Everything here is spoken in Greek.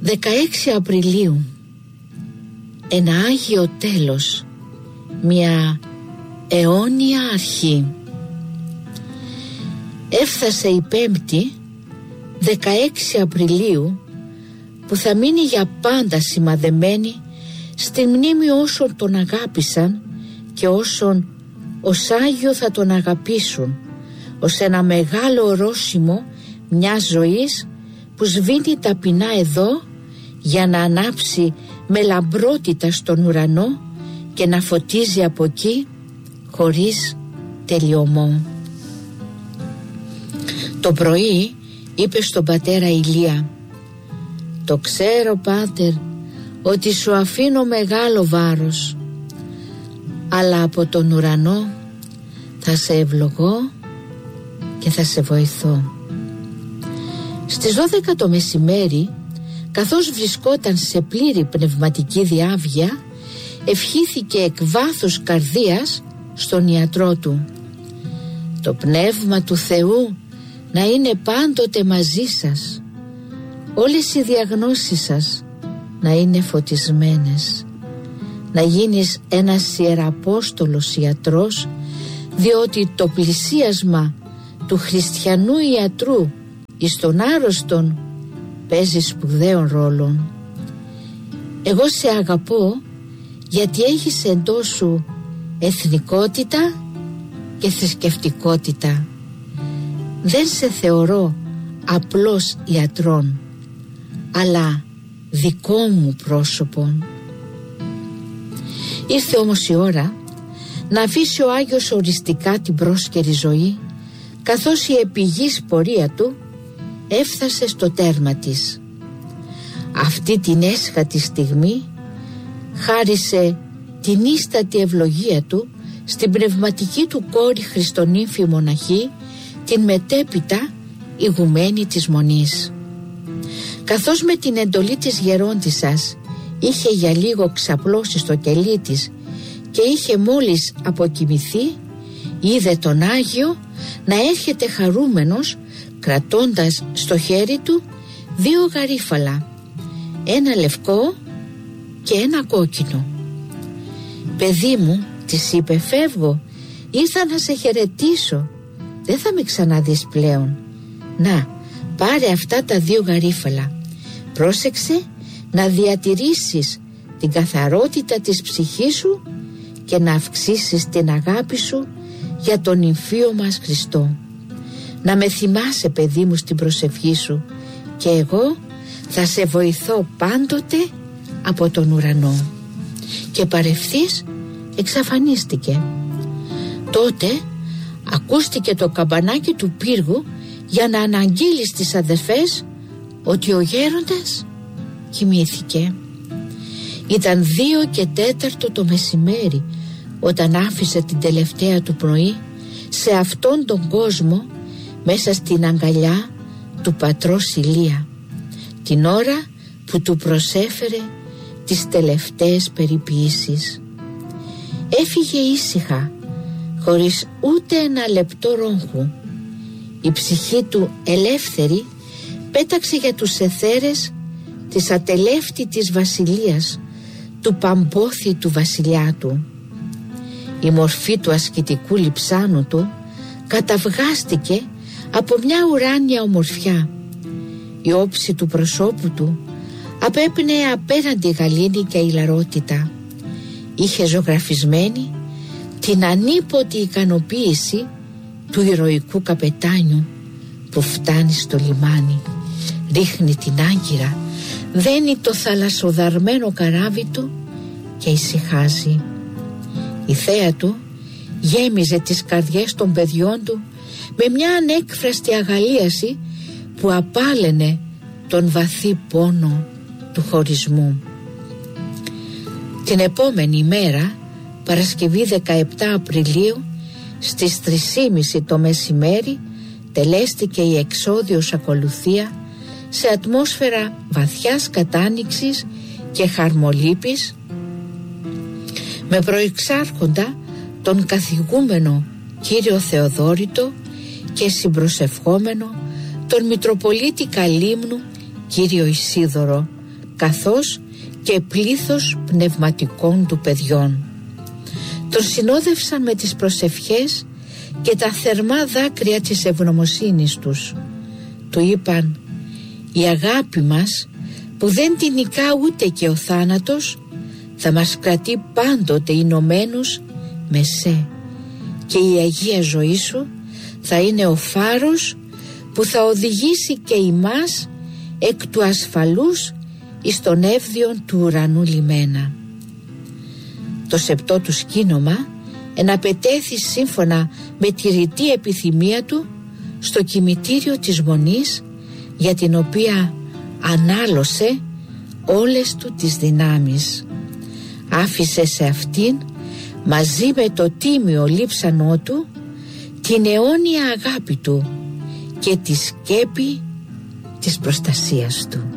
16 Απριλίου, ένα Άγιο τέλος, μια αιώνια αρχή. Έφτασε η Πέμπτη, 16 Απριλίου, που θα μείνει για πάντα σημαδεμένη στη μνήμη όσων τον αγάπησαν και όσων ως Άγιο θα τον αγαπήσουν, ως ένα μεγάλο ορόσημο μιας ζωής που σβήνει ταπεινά εδώ για να ανάψει με λαμπρότητα στον ουρανό και να φωτίζει από εκεί χωρίς τελειωμό. Το πρωί είπε στον πατέρα Ηλία: «Το ξέρω, πάτερ, ότι σου αφήνω μεγάλο βάρος, αλλά από τον ουρανό θα σε ευλογώ και θα σε βοηθώ». Στις 12 το μεσημέρι, καθώς βρισκόταν σε πλήρη πνευματική διάβγεια, ευχήθηκε εκ βάθους καρδίας στον ιατρό του: «Το πνεύμα του Θεού να είναι πάντοτε μαζί σας, όλες οι διαγνώσεις σας να είναι φωτισμένες, να γίνεις ένας ιεραπόστολος ιατρός, διότι το πλησίασμα του χριστιανού ιατρού εις τον άρρωστον παίζει σπουδαίων ρόλων. Εγώ σε αγαπώ γιατί έχεις εντός σου εθνικότητα και θρησκευτικότητα. Δεν σε θεωρώ απλώς ιατρόν, αλλά δικό μου πρόσωπον». Ήρθε όμως η ώρα να αφήσει ο Άγιος οριστικά την πρόσκαιρη ζωή, καθώς η επιγής πορεία του έφτασε στο τέρμα της. Αυτή την έσχατη στιγμή χάρισε την ίστατη ευλογία του στην πνευματική του κόρη Χριστονύμφη μοναχή, την μετέπειτα ηγουμένη της Μονής. Καθώς με την εντολή της γερόντισσας είχε για λίγο ξαπλώσει στο κελί της και είχε μόλις αποκοιμηθεί, είδε τον Άγιο να έρχεται χαρούμενος, κρατώντας στο χέρι του 2 γαρίφαλα, ένα λευκό και ένα κόκκινο. «Παιδί μου», της είπε, «φεύγω, ήρθα να σε χαιρετήσω, δεν θα με ξαναδείς πλέον. Να, πάρε αυτά τα 2 γαρίφαλα, πρόσεξε να διατηρήσεις την καθαρότητα της ψυχής σου και να αυξήσεις την αγάπη σου για τον νυμφίο μας Χριστό. Να με θυμάσαι, παιδί μου, στην προσευχή σου και εγώ θα σε βοηθώ πάντοτε από τον ουρανό». Και παρευθύς εξαφανίστηκε. Τότε ακούστηκε το καμπανάκι του πύργου για να αναγγείλει στις αδερφές ότι ο γέροντας κοιμήθηκε. Ήταν 2:04 το μεσημέρι όταν άφησε την τελευταία του πνοή σε αυτόν τον κόσμο, μέσα στην αγκαλιά του πατρός Ηλία, την ώρα που του προσέφερε τις τελευταίες περιποίησεις. Έφυγε ήσυχα, χωρίς ούτε ένα λεπτό ρόγχου. Η ψυχή του ελεύθερη πέταξε για τους αιθέρες της ατελεύτητης βασιλείας, του παμπόθη του βασιλιά του. Η μορφή του ασκητικού λιψάνου του καταυγάστηκε από μια ουράνια ομορφιά. Η όψη του προσώπου του απέπνεε απέραντη γαλήνη και ηλαρότητα. Είχε ζωγραφισμένη την ανίποτη ικανοποίηση του ηρωικού καπετάνιου που φτάνει στο λιμάνι, ρίχνει την άγκυρα, δένει το θαλασσοδαρμένο καράβι του και ησυχάζει. Η θέα του γέμιζε τις καρδιές των παιδιών του με μια ανέκφραστη αγαλίαση που απάλαινε τον βαθύ πόνο του χωρισμού. Την επόμενη μέρα, Παρασκευή 17 Απριλίου, στις 3:30 το μεσημέρι, τελέστηκε η εξόδιος ακολουθία σε ατμόσφαιρα βαθιάς κατάνοιξης και χαρμολύπης, με προεξάρχοντα τον καθηγούμενο κύριο Θεοδόρητο και συμπροσευχόμενο τον Μητροπολίτη Καλύμνου κύριο Ισίδωρο, καθώς και πλήθος πνευματικών του παιδιών. Τον συνόδευσαν με τις προσευχές και τα θερμά δάκρυα της ευγνωμοσύνης τους. Του είπαν: «Η αγάπη μας, που δεν την νικά ούτε και ο θάνατος, θα μας κρατεί πάντοτε ενωμένους με σε, και η Αγία ζωή σου θα είναι ο φάρος που θα οδηγήσει και ημάς εκ του ασφαλούς εις τον εύδιον του ουρανού λιμένα». Το σεπτό του σκήνομα εναπετέθη σύμφωνα με τη ρητή επιθυμία του στο κημητήριο της Μονής, για την οποία ανάλωσε όλες του τις δυνάμεις. Άφησε σε αυτήν, μαζί με το τίμιο λείψανό του, την αιώνια αγάπη του και τη σκέπη της προστασίας του.